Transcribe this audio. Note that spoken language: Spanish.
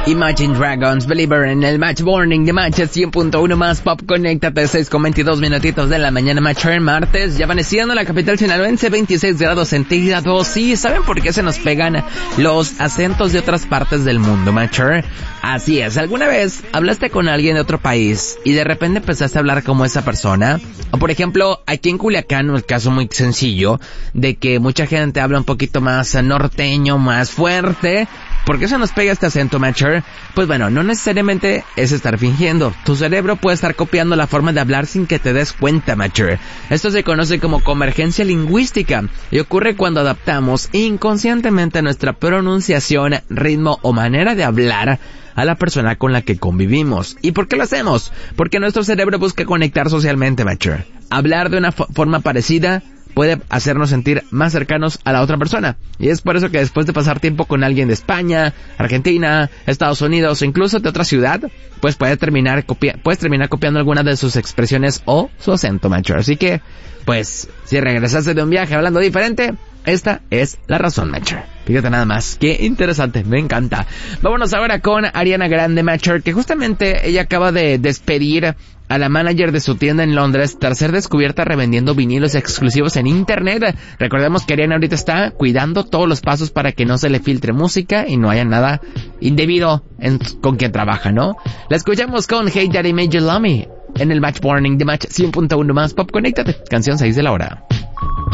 Imagine Dragons, Believer en el Match Morning de Match 100.1 más Pop. Conéctate, 6:22 minutitos de la mañana, Matcher, martes, ya amaneciendo en la capital sinaloense, 26 grados centígrados. Sí, ¿saben por qué se nos pegan los acentos de otras partes del mundo, Matcher? Así es, ¿alguna vez hablaste con alguien de otro país y de repente empezaste a hablar como esa persona? O por ejemplo, aquí en Culiacán, un caso muy sencillo, de que mucha gente habla un poquito más norteño, más fuerte. ¿Por qué se nos pega este acento, Matcher? Pues bueno, no necesariamente es estar fingiendo. Tu cerebro puede estar copiando la forma de hablar sin que te des cuenta, Matcher. Esto se conoce como convergencia lingüística y ocurre cuando adaptamos inconscientemente nuestra pronunciación, ritmo o manera de hablar a la persona con la que convivimos. ¿Y por qué lo hacemos? Porque nuestro cerebro busca conectar socialmente, Matcher. Hablar de una forma parecida puede hacernos sentir más cercanos a la otra persona. Y es por eso que después de pasar tiempo con alguien de España, Argentina, Estados Unidos o incluso de otra ciudad, pues puedes terminar copiando alguna de sus expresiones o su acento, Matcher. Así que, pues, si regresaste de un viaje hablando diferente, esta es la razón, Matcher. Fíjate nada más, qué interesante, me encanta. Vámonos ahora con Ariana Grande, Matcher, que justamente ella acaba de despedir a la manager de su tienda en Londres tras ser descubierta revendiendo vinilos exclusivos en internet. Recordemos que Ariana ahorita está cuidando todos los pasos para que no se le filtre música y no haya nada indebido con quien trabaja, ¿no? La escuchamos con Hey Daddy Made You Love Me en el Match Morning de Match 100.1 más Pop. Conéctate, canción 6 de la hora.